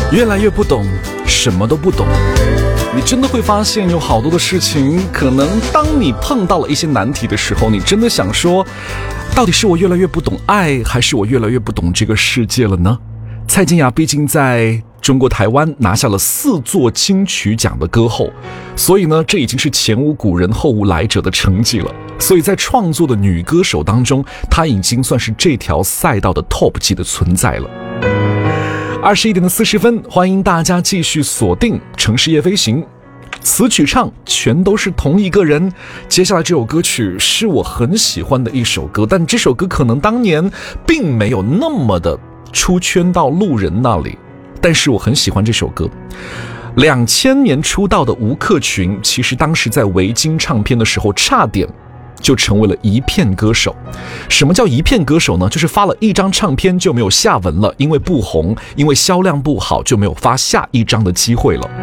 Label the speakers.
Speaker 1: 越来越不懂，什么都不懂。你真的会发现有好多的事情，可能当你碰到了一些难题的时候，你真的想说，到底是我越来越不懂爱，还是我越来越不懂这个世界了呢？蔡健雅毕竟在中国台湾拿下了4座金曲奖的歌后，所以呢，这已经是前无古人后无来者的成绩了。所以在创作的女歌手当中，她已经算是这条赛道的 top 级的存在了。21点40分，欢迎大家继续锁定城市夜飞行，词曲唱全都是同一个人。接下来这首歌曲是我很喜欢的一首歌，但这首歌可能当年并没有那么的出圈到路人那里，但是我很喜欢这首歌。2000年出道的吴克群，其实当时在维京唱片的时候差点就成为了一片歌手。什么叫一片歌手呢？就是发了一张唱片就没有下文了，因为不红，因为销量不好，就没有发下一张的机会了。